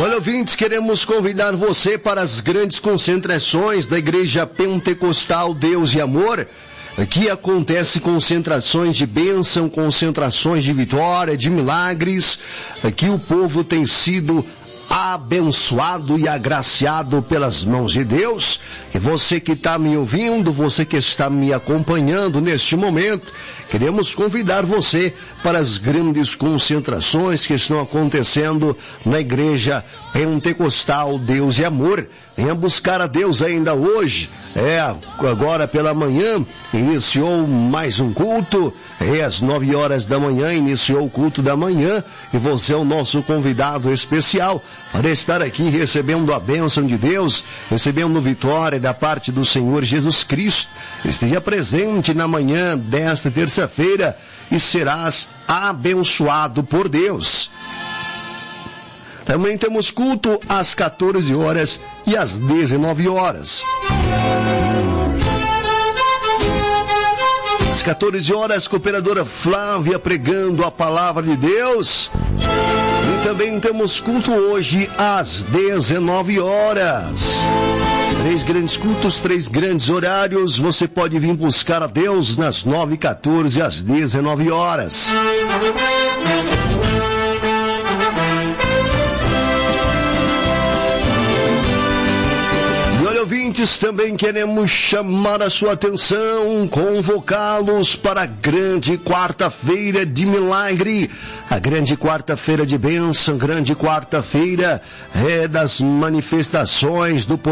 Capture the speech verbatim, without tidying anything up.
Olha, ouvintes, queremos convidar você para as grandes concentrações da Igreja Pentecostal Deus e Amor. Aqui acontece concentrações de bênção, concentrações de vitória, de milagres. Aqui o povo tem sido abençoado e agraciado pelas mãos de Deus. E você que está me ouvindo, você que está me acompanhando neste momento, queremos convidar você para as grandes concentrações que estão acontecendo na Igreja Pentecostal Deus e Amor. Venha buscar a Deus ainda hoje. É, agora pela manhã iniciou mais um culto. É, às nove horas da manhã iniciou o culto da manhã. E você é o nosso convidado especial para estar aqui recebendo a bênção de Deus, recebendo vitória da parte do Senhor Jesus Cristo. Esteja presente na manhã desta terça-feira e serás abençoado por Deus. Também temos culto às quatorze horas e às dezenove horas. Às quatorze horas, cooperadora Flávia pregando a palavra de Deus. E também temos culto hoje às dezenove horas. Três grandes cultos, três grandes horários. Você pode vir buscar a Deus nas nove e quatorze às dezenove horas. Ouvintes, também queremos chamar a sua atenção, convocá-los para a grande quarta-feira de milagre, a grande quarta-feira de bênção, grande quarta-feira é das manifestações do poder